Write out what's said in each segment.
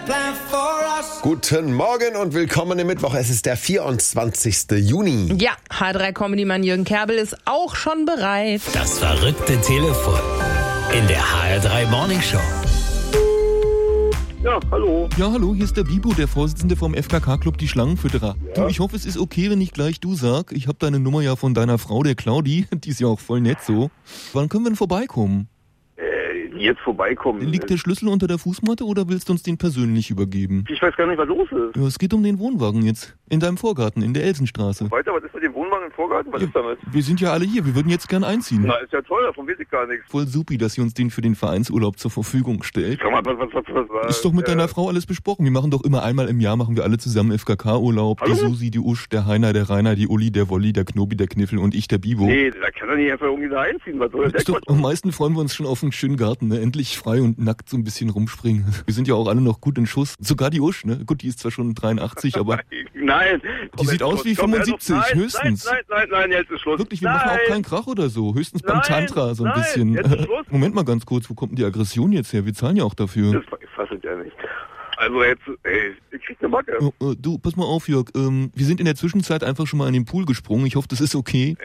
Guten Morgen und willkommen im Mittwoch. Es ist der 24. Juni. Ja, H3-Comedy-Mann Jürgen Kerbel ist auch schon bereit. Das verrückte Telefon in der HR3 Morning Show. Ja, hallo. Ja, hallo, hier ist der Bibo, der Vorsitzende vom FKK-Club Die Schlangenfütterer. Ja. Du, ich hoffe, es ist okay, wenn ich gleich du sag. Ich habe deine Nummer ja von deiner Frau, der Claudi. Die ist ja auch voll nett so. Wann können wir denn vorbeikommen? Jetzt vorbeikommen. Liegt der Schlüssel unter der Fußmatte oder willst du uns den persönlich übergeben? Ich weiß gar nicht, was los ist. Ja, es geht um den Wohnwagen jetzt. In deinem Vorgarten, in der Elsenstraße. Weiter, was ist mit dem Wohnwagen im Vorgarten? Was ist damit? Wir sind ja alle hier, wir würden jetzt gern einziehen. Na, ist ja toll, davon weiß ich gar nichts. Voll supi, dass sie uns den für den Vereinsurlaub zur Verfügung stellt. Sag mal, was Ist doch mit deiner Frau alles besprochen. Wir machen doch immer einmal im Jahr, machen wir alle zusammen FKK-Urlaub. Hallo? Die Susi, die Usch, der Heiner, der Rainer, die Uli, der Wolli, der Knobi, der Kniffel und ich, der Bibo. Nee, da kann er nicht einfach irgendwie da einziehen. Was soll Ist doch, am meisten freuen wir uns schon auf einen schönen Garten, ne? Endlich frei und nackt so ein bisschen rumspringen. Wir sind ja auch alle noch gut in Schuss. Sogar die Usch, ne? Gut, die ist zwar schon 83, aber... Nein. Die sieht aus wie 75, höchstens. Nein, jetzt ist Schluss. Wirklich, wir machen auch keinen Krach oder so. Höchstens beim Tantra so ein bisschen. Jetzt ist Schluss. Moment mal ganz kurz, wo kommt denn die Aggression jetzt her? Wir zahlen ja auch dafür. Das fasse ich ja nicht. Also jetzt, ich krieg eine Macke. Du, pass mal auf, Jörg. Wir sind in der Zwischenzeit einfach schon mal in den Pool gesprungen. Ich hoffe, das ist okay.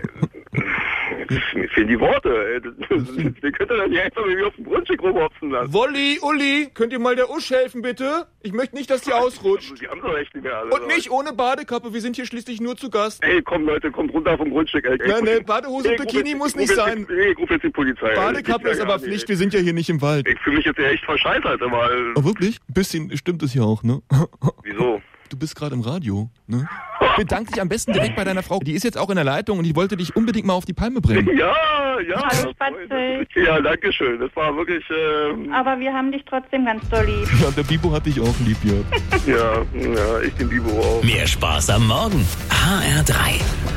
Mir fehlen die Worte. Wir können doch nicht einfach mit mir auf dem Grundstück rumhopsen lassen. Wolli, Uli, könnt ihr mal der Usch helfen, bitte? Ich möchte nicht, dass die ausrutscht. Die haben doch echt nicht mehr alle. Und nicht ohne Badekappe, wir sind hier schließlich nur zu Gast. Ey, komm Leute, kommt runter vom Grundstück. Ne, Badehose und Bikini muss nicht sein. Nee, ich ruf jetzt die Polizei. Badekappe ist aber Pflicht, wir sind ja hier nicht im Wald. Ich fühle mich jetzt echt verscheißert, aber... Oh, wirklich? Ein bisschen stimmt es ja auch, ne? Wieso? Du bist gerade im Radio, ne? Bedank dich am besten direkt bei deiner Frau. Die ist jetzt auch in der Leitung und ich wollte dich unbedingt mal auf die Palme bringen. Ja. Hallo Spatzel. Ja, danke schön. Das war wirklich... Aber wir haben dich trotzdem ganz doll lieb. Ja, der Bibo hat dich auch lieb, Jörg. Ja, ich den Bibo auch. Mehr Spaß am Morgen. HR3.